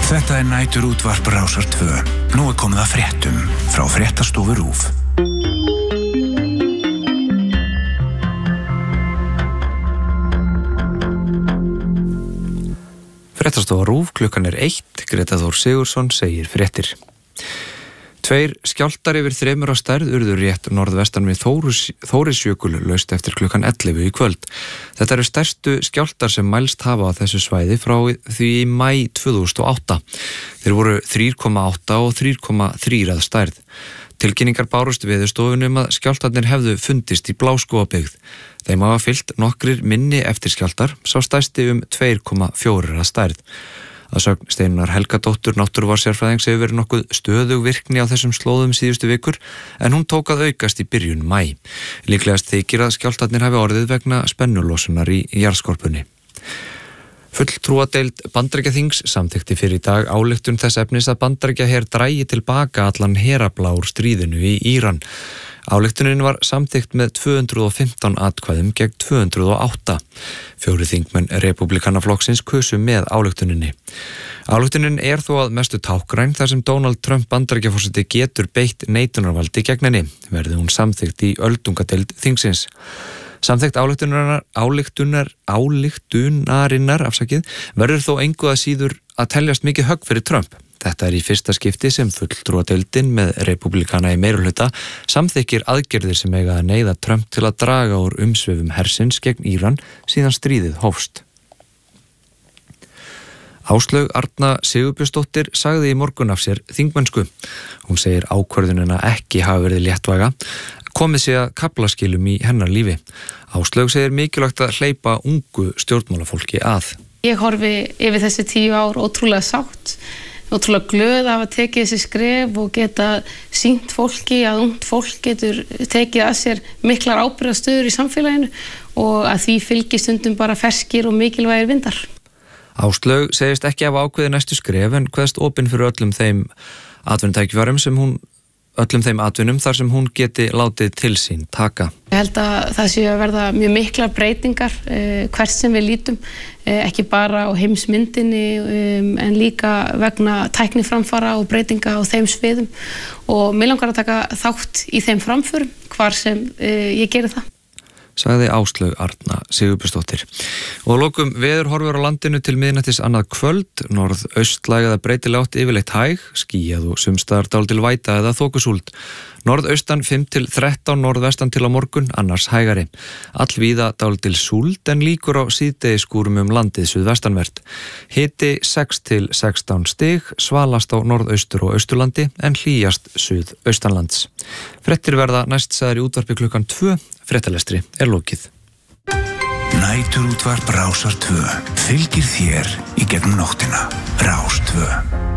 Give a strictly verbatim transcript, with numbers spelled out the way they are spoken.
Þetta er næturútvarp Rásar tvö. Nú er komið að fréttum frá fréttastofu RÚV. Fréttastofa RÚV, klukkan er eitt, Greta Þór Sigurðsson segir fréttir. Tveir skjálftar yfir þremur á stærð urðu rétt norðvestan við Þórisjökul laust eftir klukkan ellefu í kvöld. Þetta eru stærstu skjálftar sem mælst hafa á þessu svæði frá því í maí tvö þúsund og átta. Þeir voru þrjú komma átta og þrjú komma þrjú að stærð. Tilkynningar bárust Veðurstofunni um að skjálftarnir hefðu fundist í Bláskógabyggð. Þeim hafa fylgt nokkrir minni eftirskjálftar, sá stærsti um tvö komma fjögur að stærð. Að sögn Steinunnar Helgadóttur náttúrufarsérfræðings hefur verið nokkuð stöðug virkni á þessum slóðum síðustu vikur, en hún tók að aukast í byrjun maí. Líklegast þykir að skjálftarnir hafi orðið vegna spennulosunar í jarðskorpunni. Fulltrúadeild Bandaríkjaþings samþykkti fyrir í dag ályktun þess efnis að Bandaríkjaher drægi til baka allan herafla úr stríðinu í Íran. Ályktunin var samþykkt með tvö hundruð og fimmtán atkvæðum gegn tvö hundruð og átta. Fjórir þingmenn Repúblikanaflokksins kusu með ályktuninni. Ályktunin er þó að mestu tákræn þar sem Donald Trump Bandaríkjaforseti getur beitt neitunarvaldi gegn henni, verði hún samþykkt í öldungadeild þingsins. Samþykkt ályktunar, ályktunar, ályktunarinnar afsakið, verður þó engu að síður að teljast mikið högg fyrir Trump. Þetta er í fyrsta skipti sem fulltrúadeildin með repúblikana í meirihluta samþykkir aðgerðir sem eiga að neyða Trump til að draga úr umsvifum hersins gegn Íran síðan stríðið hófst. Áslaug Arna Sigurbjörnsdóttir sagði í morgun af sér þingmennsku. Hún segir ákvörðunina ekki hafa verið léttvæga, komið sé að kaflaskilum í hennar lífi. Áslaug segir mikilvægt að hleypa ungu stjórnmálafólki að. Ég horfi yfir þessi tíu ár ótrúlega sátt, ótrúlega glöð að hafa tekið þessi skref og geta sýnt fólki að ungt fólk getur tekið að sér miklar ábyrgðarstöður í samfélaginu og að því fylgir stundum bara ferskir og mikilvægir vindar. Áslaug segist ekki hafa ákveðið næstu skref en kveðst opin fyrir öllum þeim atvinnutækifærum sem hún öllum þeim atvinnum þar sem hún geti látið til sín taka. Ég held að það sé að verða mjög miklar breytingar eh, hvert sem við lítum, eh, ekki bara á heimsmyndinni um, en líka vegna tækniframfara og breytinga á þeim sviðum og mig langar að taka þátt í þeim framförum hvar sem eh, ég geri það. Sagði Áslaug Arna Sigurbjörnsdóttir. Og að lokum veðurhorfur á landinu til miðnættis annað kvöld, norðaustlæg eða breytileg átt yfirleitt hæg, skýjað og sums staðar dálítil væta eða þokusúld. Norðaustan fimm til þrettán, norðvestan til á morgun, annars hægari. Allvíða dálítil súld en líkur á síðdegisskúrum um landið suðvestanvert. Hiti sex til sextán stig, svalast á norðaustur og austurlandi en hlýjast suðaustanlands. Fréttir verða næst sagðar í útvarpi klukkan tvö, fréttalestri er lokið. Næturútvarp Rásar tvö fylgir þér í gegnum nóttina. Rás tvö.